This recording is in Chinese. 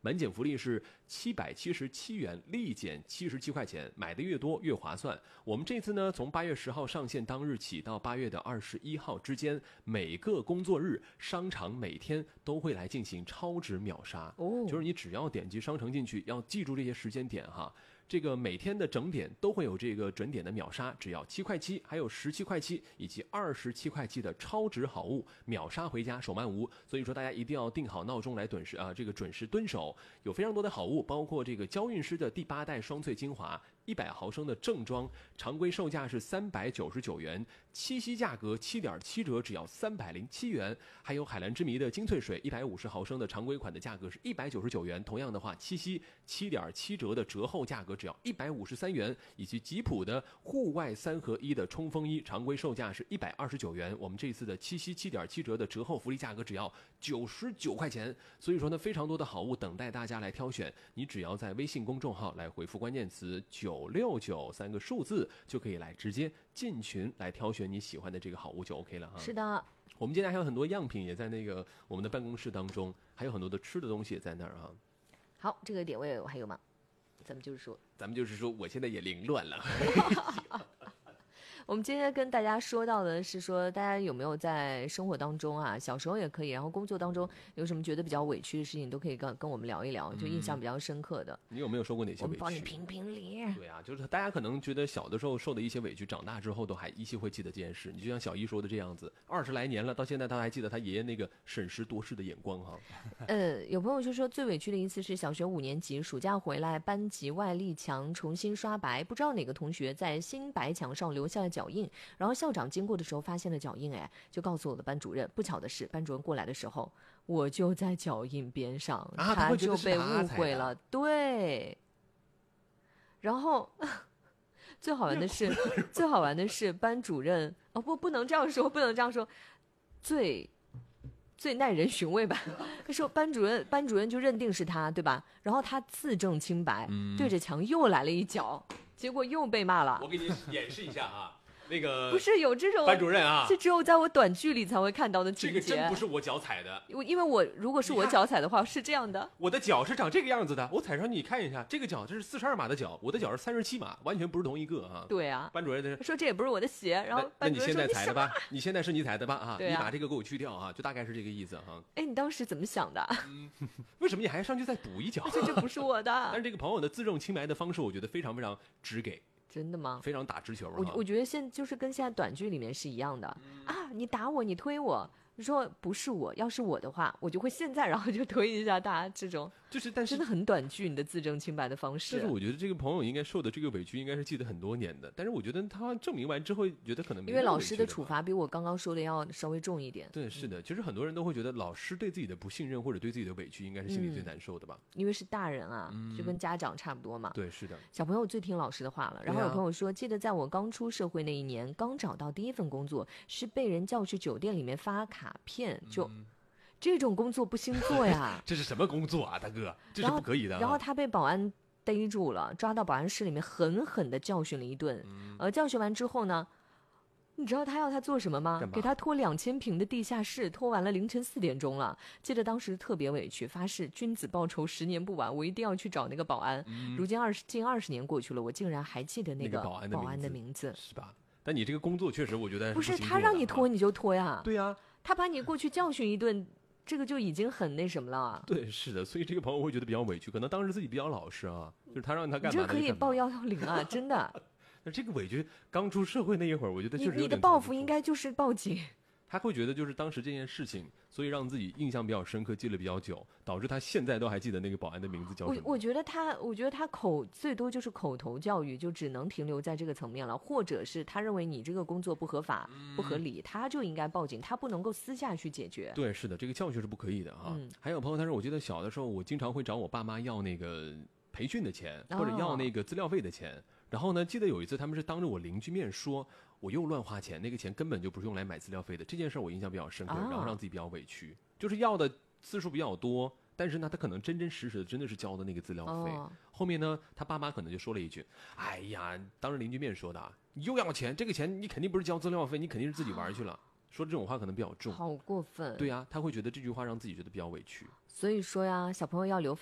满减福利是777元，立减77块钱，买的越多越划算。我们这次呢，从8月10号上线当日起到8月21号之间，每个工作日商场每天都会来进行超值秒杀。就是你只要点击商城进去，要记住这些时间点哈。这个每天的整点都会有这个准点的秒杀，只要7块7，还有17块7以及27块7的超值好物，秒杀回家手慢无。所以说大家一定要定好闹钟来准时蹲守。有非常多的好物，包括这个娇韵诗的第8代双萃精华100毫升的正装，常规售价是399元，七夕价格7.7折，只要307元。还有海蓝之谜的精粹水150毫升的常规款的价格是199元，同样的话，七夕7.7折的折后价格只要153元。以及吉普的户外3合1的冲锋衣，常规售价是129元，我们这次的七夕7.7折的折后福利价格只要99块钱。所以说呢，非常多的好物等待大家来挑选，你只要在微信公众号来回复关键词969 3个数字，就可以来直接进群来挑选你喜欢的这个好物就 OK 了哈。 是的， 我们今天还有很多样品也在那个我们的办公室当中，还有很多的吃的东西也在那儿哈。 好，这个点位还有吗？咱们就是说我现在也凌乱了。 我们今天跟大家说到的是说，大家有没有在生活当中啊，小时候也可以，然后工作当中有什么觉得比较委屈的事情，都可以跟我们聊一聊，就印象比较深刻的。 你有没有受过哪些委屈？ 我们帮你评评理。 对啊，就是大家可能觉得小的时候受的一些委屈，长大之后都还依稀会记得这件事。你就像小一说的这样子，20来年了，到现在他还记得他爷爷那个审时度势的眼光哈。 有朋友就说最委屈的一次是小学5年级暑假回来，班级外立墙重新刷白，不知道哪个同学在新白墙上留下了脚印，然后校长经过的时候发现了脚印，就告诉我的班主任。不巧的是，班主任过来的时候，我就在脚印边上，他就被误会了。对，然后最好玩的是班主任不能这样说，最耐人寻味吧。他说班主任就认定是他，对吧？然后他自证清白，对着墙又来了一脚，结果又被骂了。 我给你演示一下啊。那个不是有这种班主任啊， 是只有在我短剧里才会看到的情节。 这个真不是我脚踩的， 因为如果是我脚踩的话是这样的， 我的脚是长这个样子的，我踩上你看一下，这个脚这是42码的脚，我的脚是37码，完全不是同一个啊。 对啊， 班主任说这也不是我的鞋，然后班主任说那你现在踩的吧？你现在是你踩的吧？啊， 对啊， 你把这个给我去掉啊，就大概是这个意思哈。 哎，你当时怎么想的？ 为什么你还上去再补一脚？ 这不是我的。 但是这个朋友的自证清白的方式，我觉得非常非常直给。 真的吗？ 非常打直球啊！ 我觉得就是跟现在短剧里面是一样的啊！你打我，你推我，你说不是我，要是我的话，我就会现在然后就推一下他，这种但是真的很短剧，你的自证清白的方式。 但是我觉得这个朋友应该受的这个委屈应该是记得很多年的，但是我觉得他证明完之后，觉得可能没因为老师的处罚比我刚刚说的要稍微重一点。 对，是的，其实很多人都会觉得老师对自己的不信任或者对自己的委屈，应该是心里最难受的吧？ 因为是大人啊，就跟家长差不多嘛。 对，是的。 小朋友最听老师的话了。然后有朋友说，记得在我刚出社会那一年，刚找到第一份工作，是被人叫去酒店里面发卡片，这种工作不兴做呀。 这是什么工作啊，大哥？这是不可以的。 然后他被保安逮住了，抓到保安室里面狠狠的教训了一顿。教训完之后呢，你知道他要他做什么吗？给他拖2000平的地下室，拖完了凌晨4点钟了。记得当时特别委屈，发誓君子报仇10年不晚，我一定要去找那个保安。如今近20年过去了，我竟然还记得那个保安的名字， 是吧？但你这个工作确实，我觉得不是他让你拖你就拖呀。 对呀， 他把你过去教训一顿。这个就已经很那什么了。 对，是的，所以这个朋友会觉得比较委屈，可能当时自己比较老实啊，就是他让他干嘛？ 你这可以报110啊，真的。 那这个委屈刚出社会那一会儿，我觉得确实你的报复应该就是报警。 他会觉得就是当时这件事情，所以让自己印象比较深刻，记了比较久，导致他现在都还记得那个保安的名字叫什么。 我觉得他最多就是口头教育，就只能停留在这个层面了，或者是他认为你这个工作不合法、不合理，他就应该报警，他不能够私下去解决。 对，是的，这个教训是不可以的哈。还有朋友他说，我记得小的时候，我经常会找我爸妈要那个培训的钱，或者要那个资料费的钱。然后呢，记得有一次他们是当着我邻居面说我又乱花钱，那个钱根本就不是用来买资料费的。这件事我印象比较深刻，然后让自己比较委屈，就是要的次数比较多，但是呢他可能真实的真的是交的那个资料费。后面呢他爸妈可能就说了一句，哎呀，当着邻居面说的，你又要钱，这个钱你肯定不是交资料费，你肯定是自己玩去了。说这种话可能比较重。 好过分。 对呀，他会觉得这句话让自己觉得比较委屈。 所以说呀，小朋友要留